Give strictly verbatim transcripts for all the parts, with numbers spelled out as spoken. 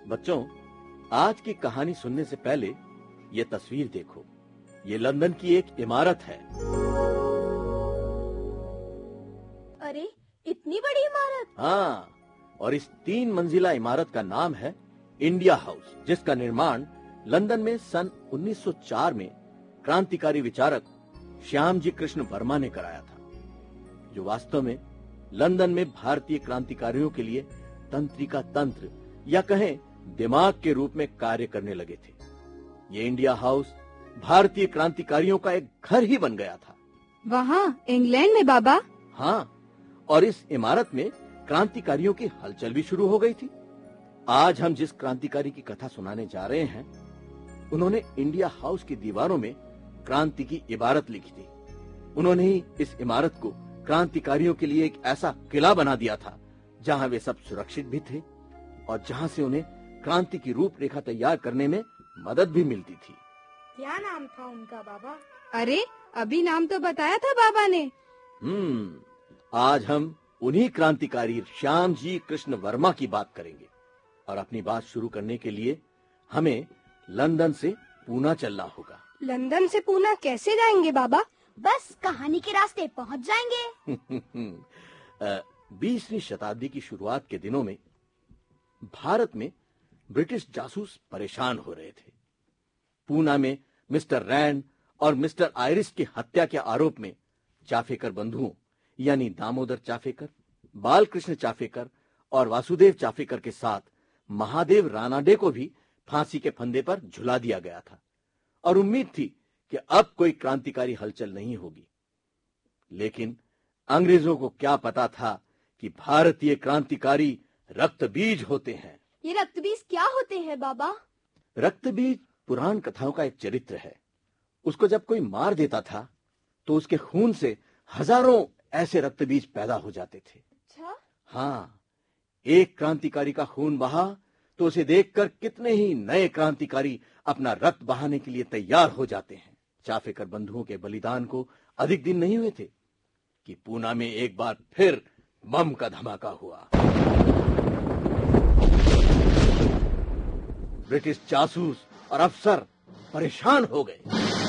बच्चों, आज की कहानी सुनने से पहले ये तस्वीर देखो। ये लंदन की एक इमारत है। अरे, इतनी बड़ी इमारत? हाँ, और इस तीन मंजिला इमारत का नाम है इंडिया हाउस, जिसका निर्माण लंदन में सन उन्नीस सौ चार में क्रांतिकारी विचारक श्यामजी कृष्ण वर्मा ने कराया था, जो वास्तव में लंदन में भारतीय क्रांतिकारियों के लिए तंत्रिका तंत्र या कहें दिमाग के रूप में कार्य करने लगे थे। ये इंडिया हाउस भारतीय क्रांतिकारियों का एक घर ही बन गया था। वहाँ इंग्लैंड में बाबा? हाँ, और इस इमारत में क्रांतिकारियों की हलचल भी शुरू हो गई थी। आज हम जिस क्रांतिकारी की कथा सुनाने जा रहे हैं, उन्होंने इंडिया हाउस की दीवारों में क्रांति की इबारत लिखी थी। उन्होंने ही इस इमारत को क्रांतिकारियों के लिए एक ऐसा किला बना दिया था जहां वे सब सुरक्षित भी थे और जहां से उन्हें क्रांति की रूपरेखा तैयार करने में मदद भी मिलती थी। क्या नाम था उनका बाबा? अरे, अभी नाम तो बताया था बाबा ने। हम्म, आज हम उन्हीं क्रांतिकारी श्यामजी कृष्ण वर्मा की बात करेंगे और अपनी बात शुरू करने के लिए हमें लंदन से पूना चलना होगा। लंदन से पूना कैसे जाएंगे बाबा? बस कहानी के रास्ते पहुंच जाएंगे। बीसवीं शताब्दी की शुरुआत के दिनों में भारत में ब्रिटिश जासूस परेशान हो रहे थे। पूना में मिस्टर रैंड और मिस्टर आयरिस की हत्या के आरोप में चाफेकर बंधुओं यानी दामोदर चाफेकर, बालकृष्ण चाफेकर और वासुदेव चाफेकर के साथ महादेव रानाडे को भी फांसी के फंदे पर झुला दिया गया था और उम्मीद थी कि अब कोई क्रांतिकारी हलचल नहीं होगी। लेकिन अंग्रेजों को क्या पता था कि भारतीय क्रांतिकारी रक्तबीज होते हैं। ये रक्तबीज क्या होते हैं बाबा? रक्तबीज पुराण कथाओं का एक चरित्र है। उसको जब कोई मार देता था तो उसके खून से हजारों ऐसे रक्तबीज पैदा हो जाते थे। अच्छा? हाँ, एक क्रांतिकारी का खून बहा तो उसे देखकर कितने ही नए क्रांतिकारी अपना रक्त बहाने के लिए तैयार हो जाते हैं। चाफेकर बंधुओं के बलिदान को अधिक दिन नहीं हुए थे कि पूना में एक बार फिर बम का धमाका हुआ। ब्रिटिश जासूस और अफसर परेशान हो गए।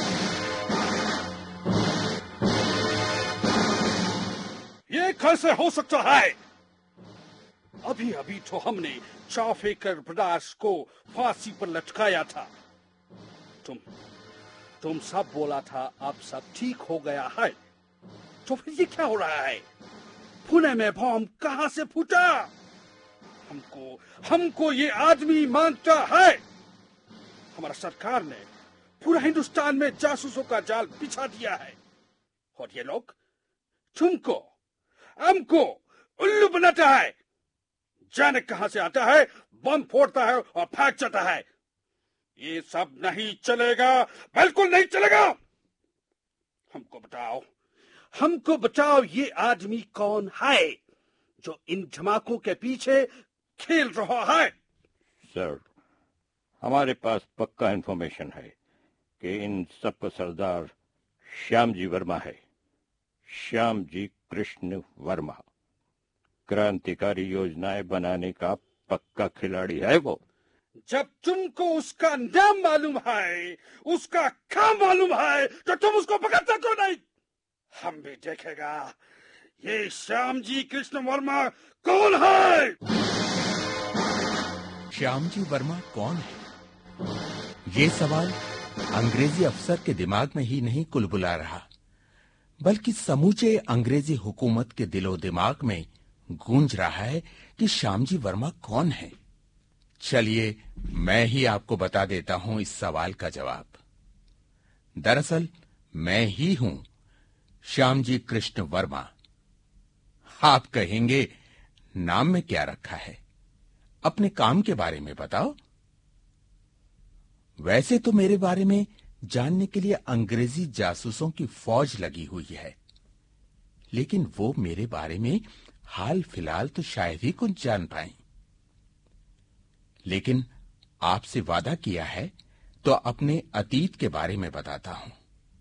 ये कैसे हो सकता है? अभी अभी तो हमने चाफेकर ब्रदर्स को फांसी पर लटकाया था। तुम तुम सब बोला था अब सब ठीक हो गया है, तो फिर ये क्या हो रहा है? पुणे में बम कहां से फूटा? हमको हमको ये आदमी मांगता है। हमारा सरकार ने पूरा हिंदुस्तान में जासूसों का जाल बिछा दिया है और ये लोग तुमको हमको उल्लू बनाता है। जाने कहां से आता है, बम फोड़ता है और भाग जाता है। ये सब नहीं चलेगा, बिल्कुल नहीं चलेगा। हमको बताओ, हमको बताओ ये आदमी कौन है जो इन धमाकों के पीछे खेल रहा है? सर, हमारे पास पक्का इंफॉर्मेशन है कि इन सबका सरदार श्यामजी वर्मा है। श्यामजी कृष्ण वर्मा क्रांतिकारी योजनाएं बनाने का पक्का खिलाड़ी है वो। जब तुमको उसका नाम मालूम है, उसका काम मालूम है, तो तुम उसको पकड़ते क्यों नहीं? हम भी देखेगा ये श्यामजी कृष्ण वर्मा कौन है। श्यामजी वर्मा कौन है? ये सवाल अंग्रेजी अफसर के दिमाग में ही नहीं कुलबुला रहा, बल्कि समूचे अंग्रेजी हुकूमत के दिलो दिमाग में गूंज रहा है कि श्यामजी वर्मा कौन है। चलिए मैं ही आपको बता देता हूं इस सवाल का जवाब। दरअसल मैं ही हूं श्यामजी कृष्ण वर्मा। आप कहेंगे, नाम में क्या रखा है, अपने काम के बारे में बताओ। वैसे तो मेरे बारे में जानने के लिए अंग्रेजी जासूसों की फौज लगी हुई है, लेकिन वो मेरे बारे में हाल फिलहाल तो शायद ही कुछ जान पाए। लेकिन आपसे वादा किया है तो अपने अतीत के बारे में बताता हूं।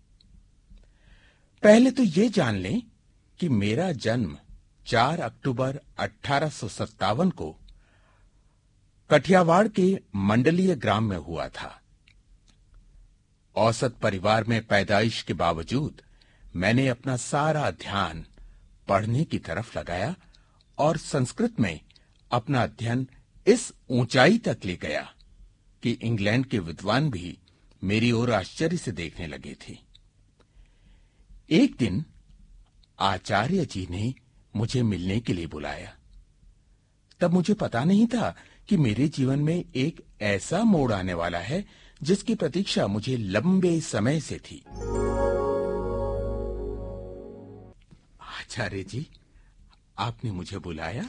पहले तो ये जान लें कि मेरा जन्म चार अक्टूबर अठारह सौ सत्तावन को कठियावाड़ के मंडलीय ग्राम में हुआ था। औसत परिवार में पैदाइश के बावजूद मैंने अपना सारा ध्यान पढ़ने की तरफ लगाया और संस्कृत में अपना अध्ययन इस ऊंचाई तक ले गया कि इंग्लैंड के विद्वान भी मेरी ओर आश्चर्य से देखने लगे थे। एक दिन आचार्य जी ने मुझे मिलने के लिए बुलाया। तब मुझे पता नहीं था कि मेरे जीवन में एक ऐसा मोड़ आने वाला है जिसकी प्रतीक्षा मुझे लंबे समय से थी। आचार्य जी, आपने मुझे बुलाया?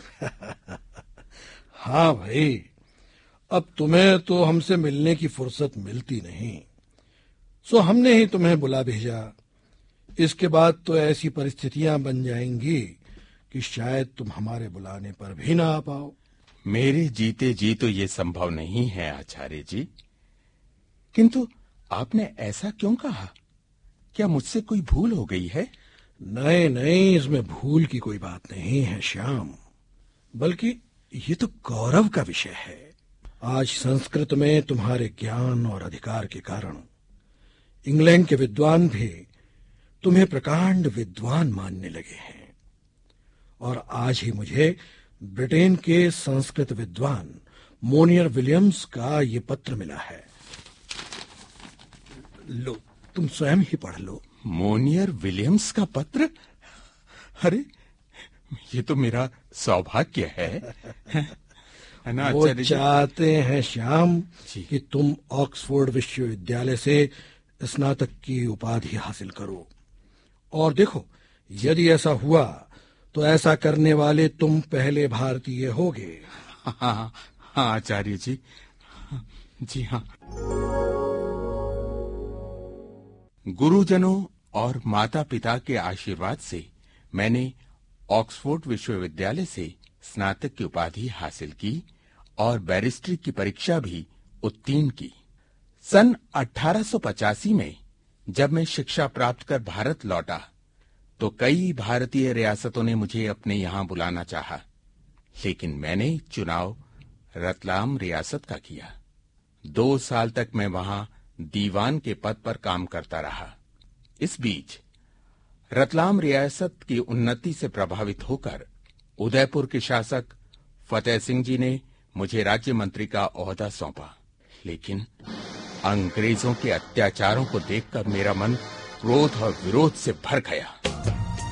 हाँ भाई, अब तुम्हें तो हमसे मिलने की फुर्सत मिलती नहीं, सो हमने ही तुम्हें बुला भेजा। इसके बाद तो ऐसी परिस्थितियां बन जाएंगी कि शायद तुम हमारे बुलाने पर भी ना आ पाओ। मेरे जीते जी तो ये संभव नहीं है आचार्य जी। किंतु आपने ऐसा क्यों कहा? क्या मुझसे कोई भूल हो गई है? नहीं नहीं, इसमें भूल की कोई बात नहीं है श्याम, बल्कि ये तो गौरव का विषय है। आज संस्कृत में तुम्हारे ज्ञान और अधिकार के कारण इंग्लैंड के विद्वान भी तुम्हें प्रकांड विद्वान मानने लगे हैं। और आज ही मुझे ब्रिटेन के संस्कृत विद्वान मोनियर विलियम्स का ये पत्र मिला है। लो, तुम स्वयं ही पढ़ लो। मोनियर विलियम्स का पत्र? अरे, ये तो मेरा सौभाग्य है। वो चाहते हैं श्याम कि तुम ऑक्सफोर्ड विश्वविद्यालय से स्नातक की उपाधि हासिल करो। और देखो, यदि ऐसा हुआ तो ऐसा करने वाले तुम पहले भारतीय होगे। हाँ हाँ आचार्य जी, जी हाँ। गुरुजनों और माता पिता के आशीर्वाद से मैंने ऑक्सफोर्ड विश्वविद्यालय से स्नातक की उपाधि हासिल की और बैरिस्ट्री की परीक्षा भी उत्तीर्ण की। सन अठारह सौ पचासी में जब मैं शिक्षा प्राप्त कर भारत लौटा तो कई भारतीय रियासतों ने मुझे अपने यहां बुलाना चाहा, लेकिन मैंने चुनाव रतलाम रियासत का किया। दो साल तक मैं वहां दीवान के पद पर काम करता रहा। इस बीच रतलाम रियासत की उन्नति से प्रभावित होकर उदयपुर के शासक फतेह सिंह जी ने मुझे राज्य मंत्री का ओहदा सौंपा, लेकिन अंग्रेजों के अत्याचारों को देखकर मेरा मन क्रोध और विरोध से भर गया।